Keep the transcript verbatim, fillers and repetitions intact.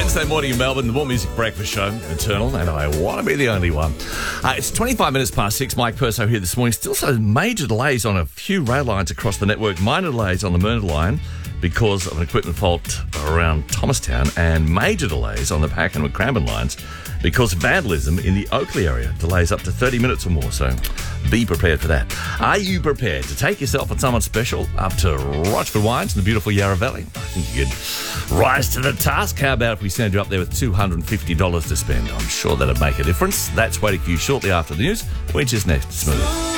Wednesday morning in Melbourne, the More Music Breakfast Show, Eternal, and I want to be the only one. Uh, it's twenty-five minutes past six. Mike Purso here this morning. Still some major delays on a few rail lines across the network. Minor delays on the Myrna line because of an equipment fault around Thomastown, and major delays on the Pakenham and Cranbourne lines because of vandalism in the Oakley area. Delays up to thirty minutes or more, so be prepared for that. Are you prepared to take yourself and someone special up to Rochford Wines in the beautiful Yarra Valley? I think you could rise to the task. How about if we send you up there with two hundred fifty dollars to spend? I'm sure that'd make a difference. That's waiting for you shortly after the news, which is next. Smooth.